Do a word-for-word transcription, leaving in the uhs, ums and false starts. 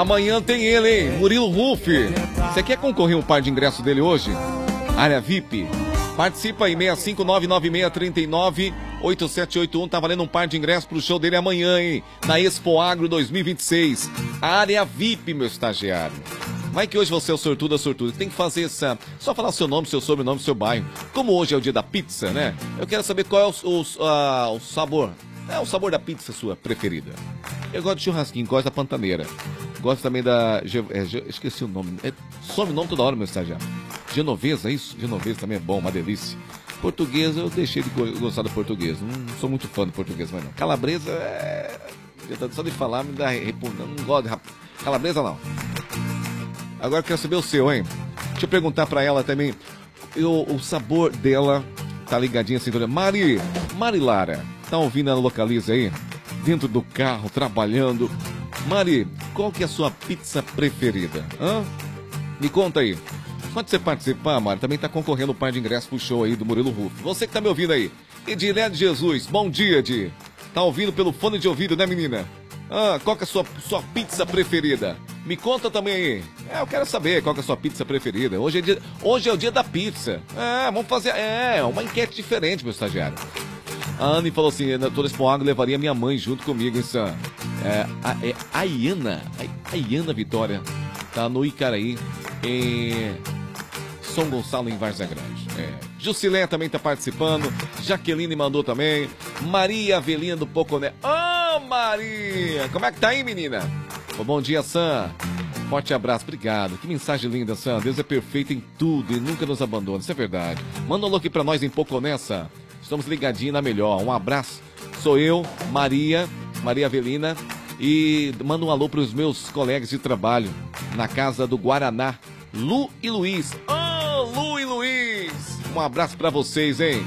Amanhã tem ele, hein? Murilo Ruff. Você quer concorrer um par de ingressos dele hoje? Área V I P. Participa aí, seis cinco nove nove seis três nove oito sete oito um. Tá valendo um par de ingressos pro show dele amanhã, hein? Na Expo Agro dois mil e vinte e seis. Área V I P, meu estagiário. Vai que hoje você é o sortudo, a sortuda. Tem que fazer essa... Só falar seu nome, seu sobrenome, seu bairro. Como hoje é o dia da pizza, né? Eu quero saber qual é o, o, uh, o sabor. É o sabor da pizza sua preferida. Eu gosto de churrasquinho, gosto da pantaneira. Gosto também da... É, esqueci o nome. É, some o nome toda hora, meu estagiário. Genovesa, isso? Genovesa também é bom, uma delícia. Português, eu deixei de gostar do português. Não sou muito fã do português, mas não. Calabresa, é... Só de falar me dá repugna. Não gosto de rap... Calabresa, não. Agora eu quero saber o seu, hein? Deixa eu perguntar pra ela também. Eu, o sabor dela tá ligadinho assim. Mari, Mari Lara, tá ouvindo ela localiza aí? Dentro do carro, trabalhando. Mari, qual que é a sua pizza preferida? Hã? Me conta aí. Pode você participar, Mari? Também tá concorrendo um par de ingressos pro show aí do Murilo Ruff. Você que tá me ouvindo aí. Edilé de Jesus, bom dia, Edi. Tá ouvindo pelo fone de ouvido, né, menina? Ah, qual que é a sua, sua pizza preferida? Me conta também aí. É, eu quero saber qual que é a sua pizza preferida. Hoje é, dia, hoje é o dia da pizza. É, vamos fazer... É, uma enquete diferente, meu estagiário. A Anne falou assim, na toda Expo Agro levaria minha mãe junto comigo, hein, Sam? É, a, é a Iana, a Iana Vitória, tá no Icaraí, em São Gonçalo, em Várzea Grande. É. Jusilé também tá participando, Jaqueline mandou também, Maria Avelina do Poconé. Ô, oh, Maria! Como é que tá aí, menina? Oh, bom dia, Sam. Forte abraço, obrigado. Que mensagem linda, Sam. Deus é perfeito em tudo e nunca nos abandona, isso é verdade. Manda um alô aqui pra nós em Poconé, Sam. Estamos ligadinhos na melhor. Um abraço. Sou eu, Maria, Maria Avelina. E mando um alô para os meus colegas de trabalho na casa do Guaraná, Lu e Luiz. Ô, oh, Lu e Luiz! Um abraço para vocês, hein?